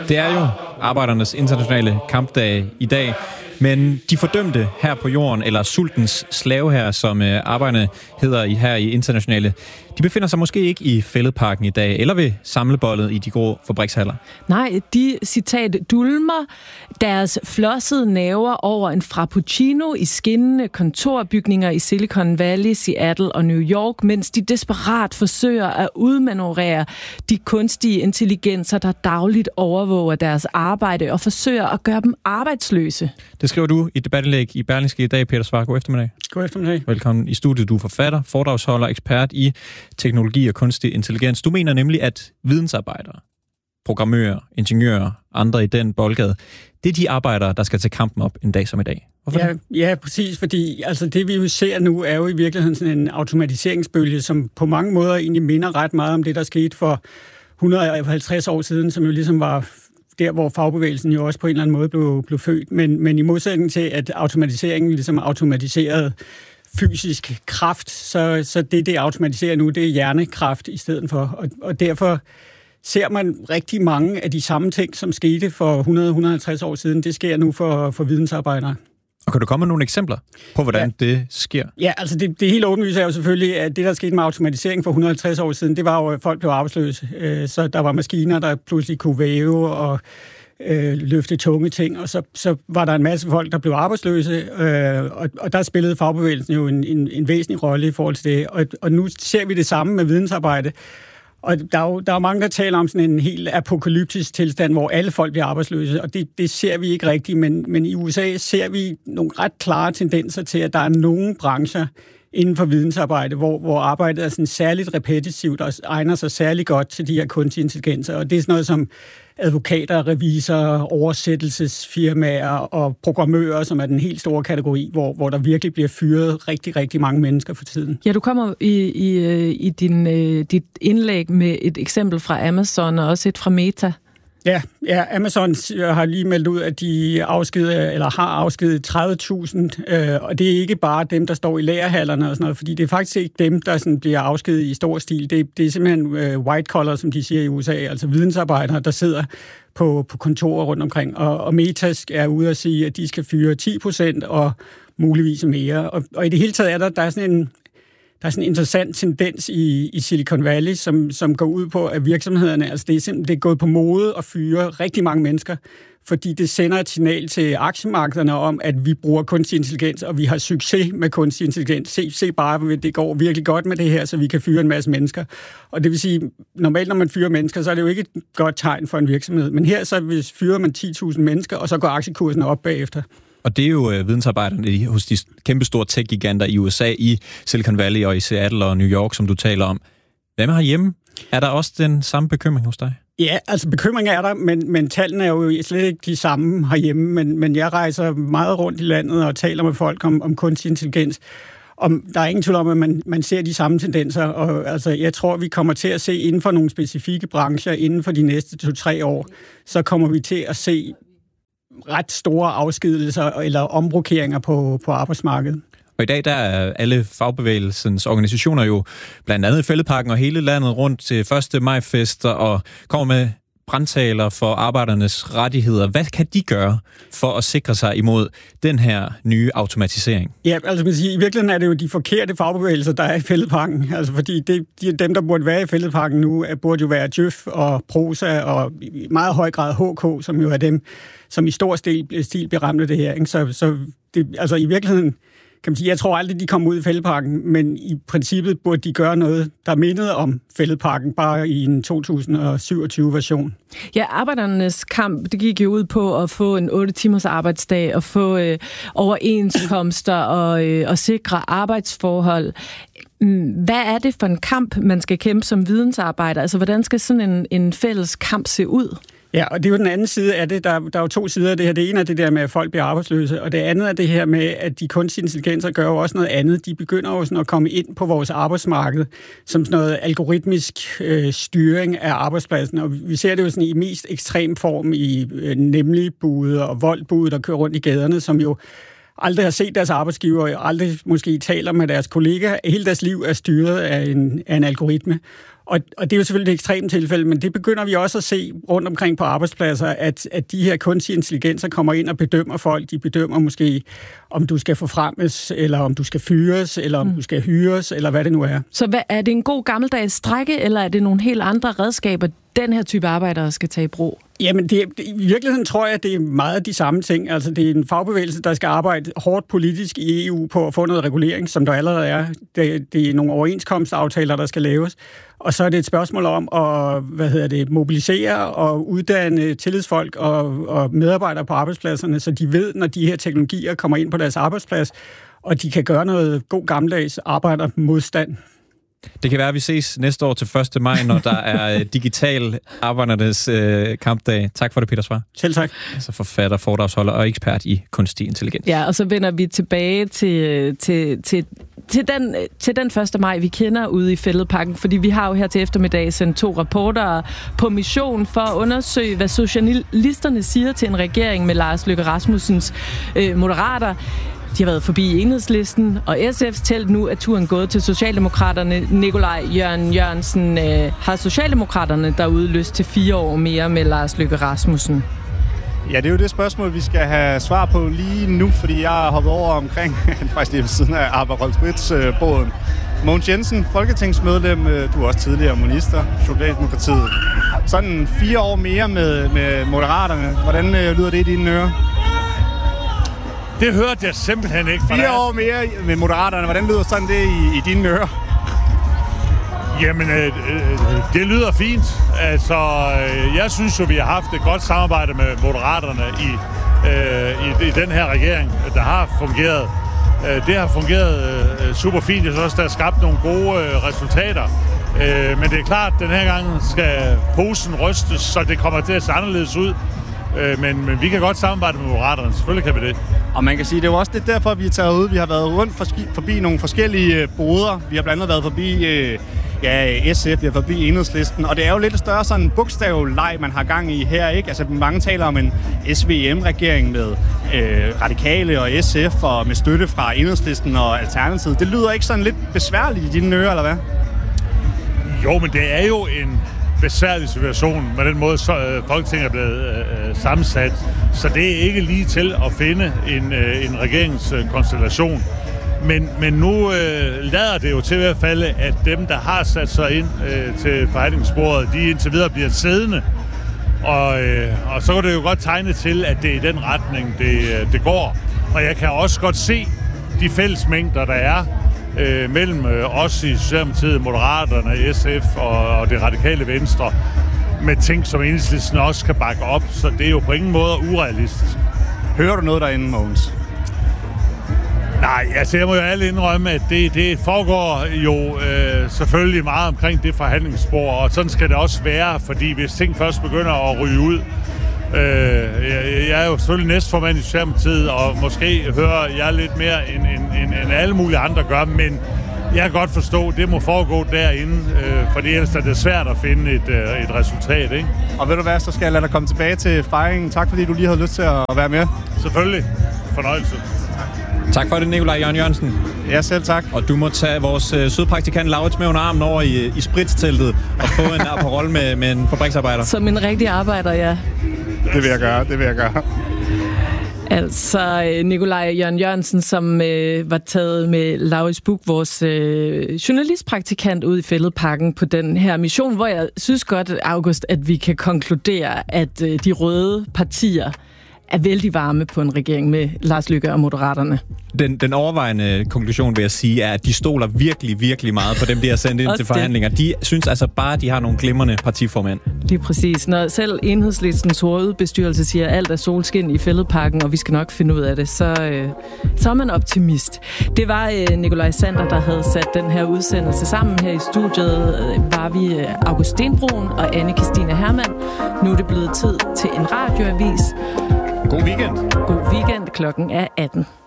Det er jo arbejdernes internationale kampdag i dag, men de fordømte her på jorden, eller sultens slave her, som arbejderne hedder her i internationale, de befinder sig måske ikke i Fælledparken i dag, eller ved samlebollet i de grå fabrikshaller. Nej, de, citat, dulmer deres flossede næver over en frappuccino i skinnende kontorbygninger i Silicon Valley, Seattle og New York, mens de desperat forsøger at udmanøvrere de kunstige intelligenser, der dagligt overvåger deres arbejde og forsøger at gøre dem arbejdsløse. Det skriver du i debatindlæg i Berlingske i dag, Peter Svar. God eftermiddag. God eftermiddag. Velkommen i studiet. Du er forfatter, foredragsholder, ekspert i teknologi og kunstig intelligens. Du mener nemlig, at vidensarbejdere, programmører, ingeniører, andre i den boldgade, det er de arbejdere, der skal tage kampen op en dag som i dag. Ja, præcis, fordi altså, det vi jo ser nu er jo i virkeligheden sådan en automatiseringsbølge, som på mange måder egentlig minder ret meget om det, der skete for 150 år siden, som jo ligesom var der, hvor fagbevægelsen jo også på en eller anden måde blev født. Men i modsætning til, at automatiseringen ligesom automatiserede fysisk kraft, så det automatiserer nu, det er hjernekraft i stedet for. Og derfor ser man rigtig mange af de samme ting, som skete for 100-150 år siden. Det sker nu for vidensarbejdere. Og kan du komme med nogle eksempler på, hvordan det sker? Ja, altså det helt åbenlyse er jo selvfølgelig, at det, der skete med automatisering for 150 år siden, det var jo, at folk blev arbejdsløse. Så der var maskiner, der pludselig kunne væve og løfte tunge ting, og så var der en masse folk, der blev arbejdsløse, og der spillede fagbevægelsen jo en væsentlig rolle i forhold til det. Og nu ser vi det samme med vidensarbejde. Og der er mange, der taler om sådan en helt apokalyptisk tilstand, hvor alle folk bliver arbejdsløse, og det ser vi ikke rigtigt, men i USA ser vi nogle ret klare tendenser til, at der er nogle brancher inden for vidensarbejde, hvor arbejdet er sådan særligt repetitivt og egner sig særligt godt til de her kunstige intelligenser, og det er sådan noget som advokater, revisorer, oversættelsesfirmaer og programmører, som er den helt store kategori, hvor der virkelig bliver fyret rigtig, rigtig mange mennesker for tiden. Ja, du kommer i dit indlæg med et eksempel fra Amazon og også et fra Meta. Ja, Amazon har lige meldt ud, at de har afskediget 30.000, og det er ikke bare dem, der står i lagerhallerne og sådan noget, fordi det er faktisk ikke dem, der sådan bliver afskediget i stor stil. Det er simpelthen white collar, som de siger i USA, altså vidensarbejdere, der sidder på kontorer rundt omkring, og Meta er ude at sige, at de skal fyre 10% og muligvis mere. Og i det hele taget der er sådan en interessant tendens i Silicon Valley, som går ud på, at virksomhederne, altså det er gået på mode at fyre rigtig mange mennesker, fordi det sender et signal til aktiemarkederne om, at vi bruger kunstig intelligens, og vi har succes med kunstig intelligens. Se bare, det går virkelig godt med det her, så vi kan fyre en masse mennesker. Og det vil sige, normalt når man fyrer mennesker, så er det jo ikke et godt tegn for en virksomhed. Men her så fyrer man 10.000 mennesker, og så går aktiekursen op bagefter. Og det er jo vidensarbejderne hos de kæmpestore tech-giganter i USA, i Silicon Valley og i Seattle og New York, som du taler om. Hvad med herhjemme? Er der også den samme bekymring hos dig? Ja, altså bekymring er der, men tallene er jo slet ikke de samme herhjemme. Men jeg rejser meget rundt i landet og taler med folk om kunstig intelligens. Og der er ingen tvivl om, at man ser de samme tendenser. Og altså, jeg tror, vi kommer til at se inden for nogle specifikke brancher, inden for de næste 2-3 år, så kommer vi til at se ret store afskedigelser eller omrokeringer på arbejdsmarkedet. Og i dag der er alle fagbevægelsens organisationer jo blandt andet i Fælledparken og hele landet rundt til 1. maj-fester og kommer med brandtaler for arbejdernes rettigheder. Hvad kan de gøre for at sikre sig imod den her nye automatisering? Ja, altså man siger, i virkeligheden er det jo de forkerte fagbevægelser, der er i Fælledparken. Altså fordi dem, der burde være i Fælledparken nu, burde jo være Djøf og Prosa og i meget høj grad HK, som jo er dem, som i stor stil bliver ramt af det her. Ikke? Så det, altså i virkeligheden kan man sige, jeg tror aldrig, de kommer ud i Fælledparken, men i princippet burde de gøre noget, der mindede om Fælledparken, bare i en 2027-version. Ja, arbejdernes kamp, det gik jo ud på at få en 8-timers arbejdsdag og få overenskomster og sikre arbejdsforhold. Hvad er det for en kamp, man skal kæmpe som vidensarbejder? Altså, hvordan skal sådan en fælles kamp se ud? Ja, og det er jo den anden side af det. Der er jo to sider af det her. Det ene er det der med, at folk bliver arbejdsløse, og det andet er det her med, at de kunstige intelligenser gør jo også noget andet. De begynder jo sådan at komme ind på vores arbejdsmarked som sådan noget algoritmisk styring af arbejdspladsen, og vi ser det jo sådan i mest ekstrem form i nemlig-bude og voldbude, der kører rundt i gaderne, som jo aldrig har set deres arbejdsgiver, og aldrig måske taler med deres kollegaer. Hele deres liv er styret af en algoritme. Og det er jo selvfølgelig et ekstremt tilfælde, men det begynder vi også at se rundt omkring på arbejdspladser, at de her kunstige intelligenser kommer ind og bedømmer folk. De bedømmer måske, om du skal forfremmes, eller om du skal fyres, eller om du skal hyres, eller hvad det nu er. Så er det en god gammeldags strække, eller er det nogle helt andre redskaber, den her type arbejdere skal tage i brug? Jamen, i virkeligheden tror jeg, at det er meget af de samme ting. Altså, det er en fagbevægelse, der skal arbejde hårdt politisk i EU på at få noget regulering, som der allerede er. Det er nogle overenskomstaftaler, der skal laves. Og så er det et spørgsmål om at mobilisere og uddanne tillidsfolk og medarbejdere på arbejdspladserne, så de ved, når de her teknologier kommer ind på deres arbejdsplads, og de kan gøre noget god gammeldags arbejdermodstand. Det kan være, at vi ses næste år til 1. maj, når der er digital arbejdernes kampdag. Tak for det, Peter Svar. Selv tak. Altså forfatter, foredragsholder og ekspert i kunstig intelligens. Ja, og så vender vi tilbage til den 1. maj, vi kender ude i Fælledparken, fordi vi har jo her til eftermiddag sendt 2 rapportere på mission for at undersøge, hvad socialisterne siger til en regering med Lars Løkke Rasmussens moderater. De har været forbi Enhedslisten, og SF's telt nu er turen gået til Socialdemokraterne. Nikolaj Jørgensen, har Socialdemokraterne derude lyst til 4 år mere med Lars Løkke Rasmussen? Ja, det er jo det spørgsmål, vi skal have svar på lige nu, fordi jeg har hoppet over omkring, faktisk lige ved siden af Aperol Spritz-båden. Mogens Jensen, folketingsmedlem, du er også tidligere minister, Socialdemokratiet. Sådan 4 år mere med Moderaterne. Hvordan lyder det i dine ører? Det hørte jeg simpelthen ikke. 4 år mere med Moderaterne. Hvordan lyder sådan det i dine ører? Jamen, det lyder fint. Altså, jeg synes jo, vi har haft et godt samarbejde med Moderaterne i den her regering, der har fungeret. Det har fungeret super fint. Jeg synes også, der er skabt nogle gode resultater. Men det er klart, at den her gang skal posen rystes, så det kommer til at se anderledes ud. Men vi kan godt samarbejde med Moderaterne. Selvfølgelig kan vi det. Og man kan sige, det er jo også det derfor, vi er taget ud. Vi har været rundt forbi nogle forskellige boder. Vi har blandt andet været forbi SF, vi har forbi Enhedslisten. Og det er jo lidt større sådan en bogstavleg, man har gang i her, ikke? Altså mange taler om en SVM-regering med Radikale og SF og med støtte fra Enhedslisten og Alternativet. Det lyder ikke sådan lidt besværligt i dine ører, eller hvad? Jo, men det er jo en besværlig situation med den måde, Folketinget er blevet sammensat. Så det er ikke lige til at finde en regeringskonstellation. Men nu lader det jo til i hvert fald, at dem, der har sat sig ind til forhandlingsbordet, de indtil videre bliver siddende. Og så kan det jo godt tegne til, at det er i den retning, det går. Og jeg kan også godt se de fællesmængder, der er mellem os i Socialdemokratiet, Moderaterne, SF og det radikale Venstre, med ting, som Enhedslisten også kan bakke op, så det er jo på ingen måde urealistisk. Hører du noget derinde, Mogens? Nej, altså jeg må jo alle indrømme, at det foregår jo selvfølgelig meget omkring det forhandlingsspor, og sådan skal det også være, fordi hvis ting først begynder at ryge ud, jeg er jo selvfølgelig næstformand i Socialdemokratiet, og måske hører jeg lidt mere end alle mulige andre gør, men jeg kan godt forstå, at det må foregå derinde, fordi ellers er det svært at finde et resultat, ikke? Og ved du hvad, så skal jeg lade dig komme tilbage til fejringen. Tak fordi du lige havde lyst til at være med. Selvfølgelig. Fornøjelse. Tak for det, Nikolaj Jørgensen. Ja, selv tak. Og du må tage vores sødpraktikant Laurits med under armen over i spritsteltet og få en Aperol med en fabriksarbejder. Som en rigtig arbejder, ja. Det vil jeg gøre. Altså Nikolaj Jørgensen, som var taget med Laurits Buch, vores journalistpraktikant ud i Fælledparken på den her mission, hvor jeg synes godt, August, at vi kan konkludere, at de røde partier er vældig varme på en regering med Lars Løkke og Moderaterne. Den overvejende konklusion, vil jeg sige, er, at de stoler virkelig, virkelig meget på dem, de har sendt ind til forhandlinger. De synes altså bare, at de har nogle glimrende partiformænd. Lige præcis. Når selv Enhedslistens hovedbestyrelse siger, at alt er solskin i Fælledparken, og vi skal nok finde ud af det, så er man optimist. Det var Nikolaj Sander, der havde sat den her udsendelse sammen. Her i studiet var vi August Stenbroen og Anne-Kristine Hermann. Nu er det blevet tid til en radioavis. God weekend. God weekend. Klokken er 18.